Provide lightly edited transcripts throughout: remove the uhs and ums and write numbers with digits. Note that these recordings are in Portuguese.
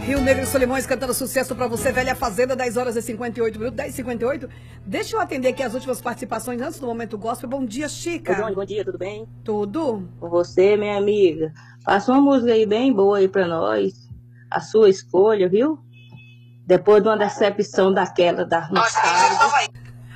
Rio Negro e Solimões cantando sucesso pra você, Velha Fazenda, 10 horas e 58 minutos, 10h58. Deixa eu atender aqui as últimas participações antes do Momento Gospel. Bom dia, Chica. Oi, Johnny, bom dia, tudo bem? Tudo? Com você, minha amiga. Passa uma música aí bem boa aí pra nós. A sua escolha, viu? Depois de uma decepção daquela da nostalgia.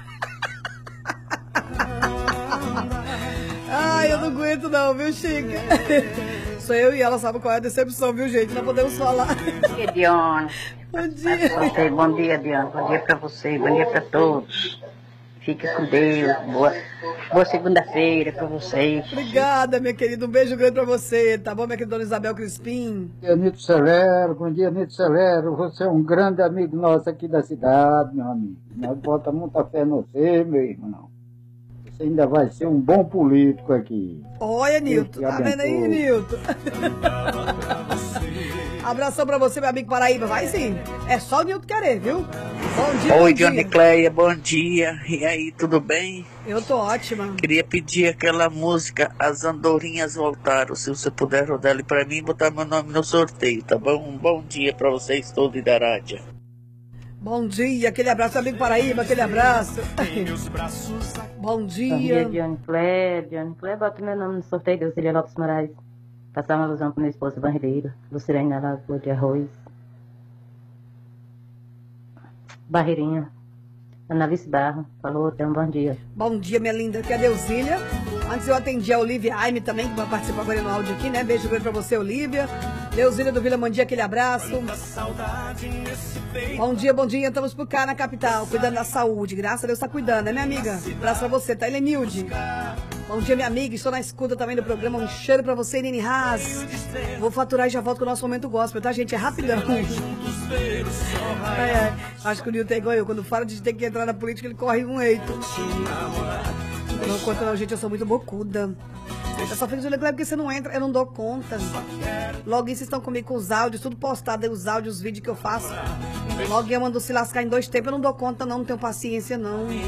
Ai, eu não aguento não, viu, Chica? Sou eu e ela, sabe qual é a decepção, viu, gente? Não podemos falar. Bom dia, Diana. Bom dia. Bom dia, Diana. Bom dia pra você, bom dia pra todos. Fique com Deus. Boa segunda-feira pra vocês. Obrigada, minha querida. Um beijo grande pra você, tá bom, minha querida Dona Isabel Crispim? Bom dia, Nito Celero. Bom dia, Nito Celero. Você é um grande amigo nosso aqui da cidade, meu amigo. Nós bota muita fé no você, meu irmão. Você ainda vai ser um bom político aqui. Olha, Nilton. Tá vendo aí, Nilton? Abração pra você, meu amigo Paraíba. Vai sim. É só o Nilton querer, viu? Bom dia, Oi, bom dia. Johnny Cleia, bom dia. E aí, tudo bem? Eu tô ótima. Queria pedir aquela música As Andorinhas Voltaram. Se você puder rodar ali pra mim e botar meu nome no sorteio, tá bom? Um bom dia pra vocês todos da rádio. Bom dia, aquele abraço, amigo Paraíba, aquele abraço. Bom dia. Bom dia, Johnny Clé. Johnny Clé, bota meu nome no sorteio da Cília Lopes Moraes. Passar uma alusão para minha esposa Barreira. Lucirene na Lagoa de Arroz. Barreirinha. Analice Barra. Falou, até um bom dia. Bom dia, minha linda. Aqui é a Deusília. Antes eu atendi a Olivia Aime também, que vai participar agora no áudio aqui, né? Beijo grande pra você, Olivia. Deusília do Vila Mandia, aquele abraço. Bom dia. Estamos por cá na capital, cuidando da saúde. Graças a Deus tá cuidando, né, minha amiga? Abraço pra você, tá? Helenilde. Bom dia, minha amiga. Estou na escuta também do programa. Um cheiro pra você, Nini Haas. Vou faturar e já volto com o nosso Momento Gospel, tá, gente? É rapidão. Acho que o Nilton é igual eu. Quando fala de ter que entrar na política, ele corre um eito. Não conta não, gente. Eu sou muito bocuda. Eu só fico de olhar porque você não entra, eu não dou conta. Logo vocês estão comigo com os áudios, tudo postado aí, os áudios, os vídeos que eu faço. Logo eu mando se lascar em 2 tempos, eu não dou conta não tenho paciência não. E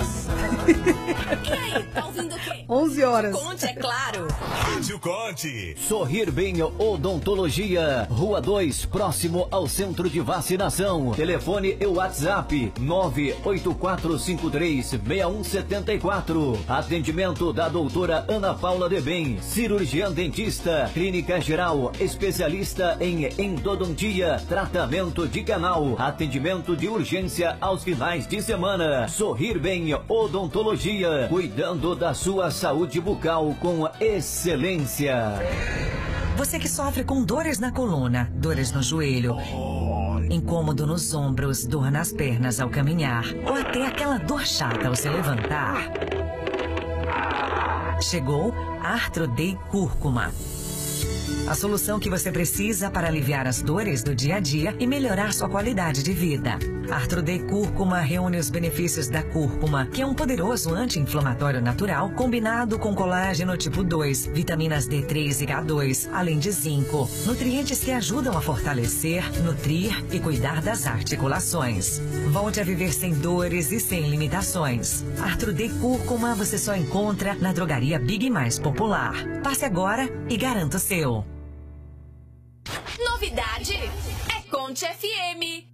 aí, tá ouvindo o quê? 11 horas. Conte, é claro. Rádio Conte. Sorrir Bem Odontologia, Rua 2, próximo ao Centro de Vacinação. Telefone e WhatsApp 984536174. Atendimento da doutora Ana Paula de Bem, cirurgiã dentista, clínica geral, especialista em endodontia, tratamento de canal, atendimento de urgência aos finais de semana. Sorrir Bem Odontologia, cuidando da sua saúde bucal com excelência. Você que sofre com dores na coluna, dores no joelho, incômodo nos ombros, dor nas pernas ao caminhar, ou até aquela dor chata ao se levantar. Chegou Arthro-Day Cúrcuma. A solução que você precisa para aliviar as dores do dia a dia e melhorar sua qualidade de vida. Arthro-Day Cúrcuma reúne os benefícios da cúrcuma, que é um poderoso anti-inflamatório natural combinado com colágeno tipo 2, vitaminas D3 e K2, além de zinco, nutrientes que ajudam a fortalecer, nutrir e cuidar das articulações. Volte a viver sem dores e sem limitações. Arthro-Day Cúrcuma você só encontra na drogaria Big mais popular. Passe agora e garanta o seu. Novidade é Conte FM.